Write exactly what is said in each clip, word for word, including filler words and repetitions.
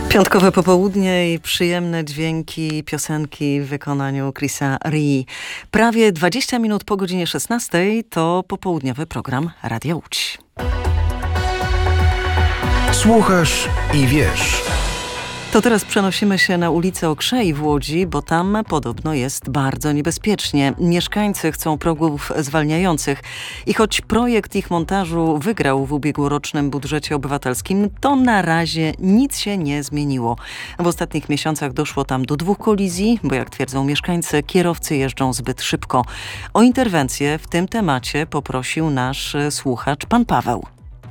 Piątkowe popołudnie i przyjemne dźwięki piosenki w wykonaniu Chrisa Rii. Prawie dwadzieścia minut po godzinie szesnastej to popołudniowy program Radia Łódź. Słuchasz i wiesz. To teraz przenosimy się na ulicę Okrzei w Łodzi, bo tam podobno jest bardzo niebezpiecznie. Mieszkańcy chcą progów zwalniających i choć projekt ich montażu wygrał w ubiegłorocznym budżecie obywatelskim, to na razie nic się nie zmieniło. W ostatnich miesiącach doszło tam do dwóch kolizji, bo jak twierdzą mieszkańcy, kierowcy jeżdżą zbyt szybko. O interwencję w tym temacie poprosił nasz słuchacz, pan Paweł.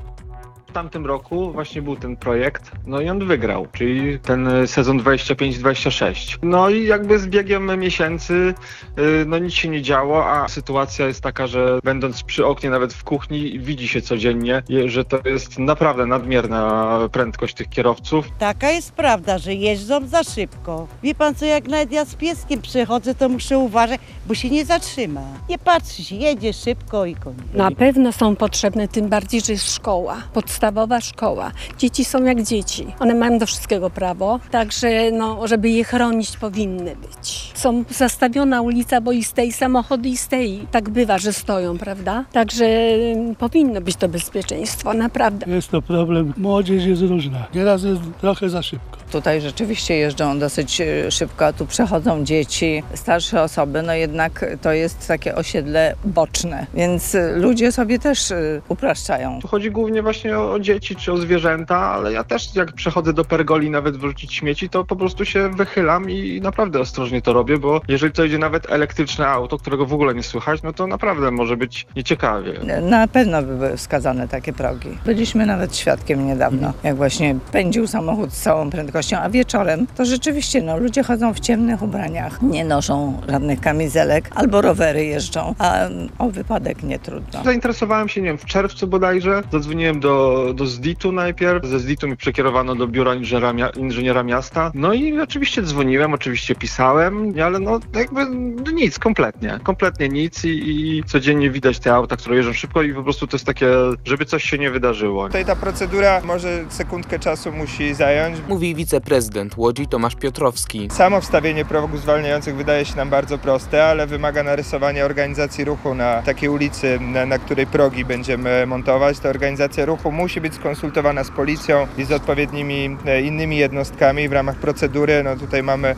W tamtym roku właśnie był ten projekt, no i on wygrał, czyli ten sezon dwadzieścia pięć dwadzieścia sześć. No i jakby z biegiem miesięcy no nic się nie działo, a sytuacja jest taka, że będąc przy oknie, nawet w kuchni, widzi się codziennie, że to jest naprawdę nadmierna prędkość tych kierowców. Taka jest prawda, że jeżdżą za szybko. Wie pan co, jak nawet ja z pieskiem przechodzę, to muszę uważać, bo się nie zatrzyma. Nie patrzy się, jedzie szybko i koniec. Na pewno są potrzebne, tym bardziej, że jest szkoła. Podstawowa szkoła. Dzieci są jak dzieci. One mają do wszystkiego prawo, także no, żeby je chronić, powinny być. Są zastawiona ulica, bo i z tej samochody i z tej. Tak bywa, że stoją, prawda? Także powinno być to bezpieczeństwo, naprawdę. Jest to problem. Młodzież jest różna. Nieraz jest trochę za szybko. Tutaj rzeczywiście jeżdżą dosyć szybko, a tu przechodzą dzieci, starsze osoby, no jednak to jest takie osiedle boczne, więc ludzie sobie też upraszczają. Tu chodzi głównie właśnie o, o dzieci czy o zwierzęta, ale ja też jak przechodzę do pergoli nawet wyrzucić śmieci, to po prostu się wychylam i naprawdę ostrożnie to robię, bo jeżeli to idzie nawet elektryczne auto, którego w ogóle nie słychać, no to naprawdę może być nieciekawie. Na pewno by były wskazane takie progi. Byliśmy nawet świadkiem niedawno, jak właśnie pędził samochód z całą prędkością, a wieczorem to rzeczywiście no, ludzie chodzą w ciemnych ubraniach, nie noszą żadnych kamizelek, albo rowery jeżdżą, a o wypadek nie trudno. Zainteresowałem się, nie wiem, w czerwcu bodajże, zadzwoniłem do, do zditu najpierw, ze zditu mi przekierowano do biura inżyniera, mia- inżyniera miasta, no i oczywiście dzwoniłem, oczywiście pisałem, ale no jakby no nic, kompletnie, kompletnie nic i, i codziennie widać te auta, które jeżdżą szybko i po prostu to jest takie, żeby coś się nie wydarzyło. Tutaj ta procedura może sekundkę czasu musi zająć. Mówi wiceprezydent Łodzi Tomasz Piotrowski. Samo wstawienie progów zwalniających wydaje się nam bardzo proste, ale wymaga narysowania organizacji ruchu na takiej ulicy, na, na której progi będziemy montować. Ta organizacja ruchu musi być skonsultowana z policją i z odpowiednimi innymi jednostkami w ramach procedury. No tutaj mamy